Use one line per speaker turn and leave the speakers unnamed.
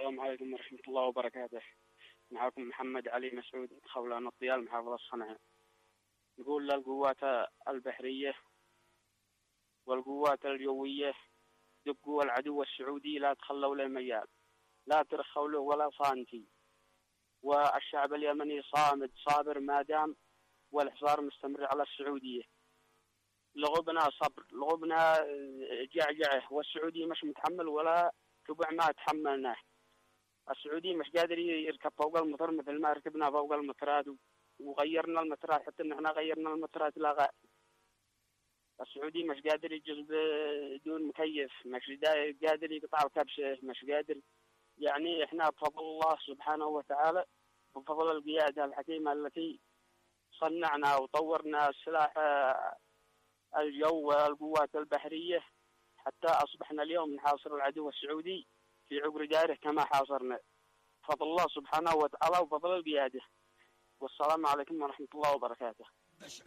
السلام عليكم ورحمة الله وبركاته. معكم محمد علي مسعود خولان الطيال محافظة صنعاء. نقول للقوات البحرية والقوات الجوية دقوا العدو السعودي لا تخلوا له مجال، لا ترخوا له ولا صانتي. والشعب اليمني صامد صابر ما دام والحصار مستمر على السعودية. لغبنا صبر، لغبنا جعجعه، والسعودي مش متحمل ولا ربع ما تحملناه. السعودي مش قادر يركب فوق المطر مثل ما ركبنا فوق المطرات وغيرنا المطرات، حتى ان احنا غيرنا المطرات لا. السعودي مش قادر يجز بدون مكيف، مش قادر يقطع الكبسة، مش قادر. يعني احنا بفضل الله سبحانه وتعالى، بفضل القيادة الحكيمة التي صنعنا وطورنا سلاح الجو والقوات البحرية حتى أصبحنا اليوم نحاصر العدو السعودي في عقر داره كما حاصرنا، بفضل الله سبحانه وتعالى وبفضل القيادة. والسلام عليكم ورحمة الله وبركاته.